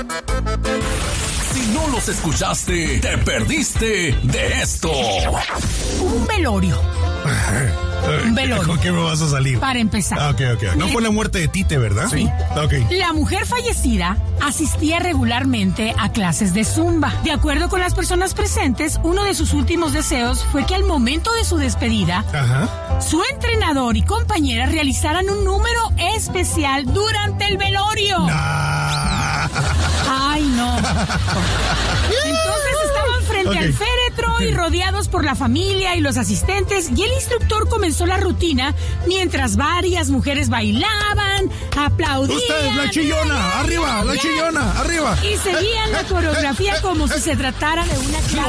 Si no los escuchaste, te perdiste de esto. Un velorio. Un velorio. ¿Con qué me vas a salir? Para empezar. Ok. No fue la muerte de Tite, ¿verdad? Sí. Ok. La mujer fallecida asistía regularmente a clases de zumba. De acuerdo con las personas presentes, uno de sus últimos deseos fue que al momento de su despedida, su entrenador y compañera realizaran un número especial durante el velorio. Ay, no. Entonces estaban frente al féretro y rodeados por la familia y los asistentes, y el instructor comenzó la rutina mientras varias mujeres bailaban, aplaudían. Ustedes, la chillona, arriba, la chillona, arriba. Y seguían la coreografía como si se tratara de una clase.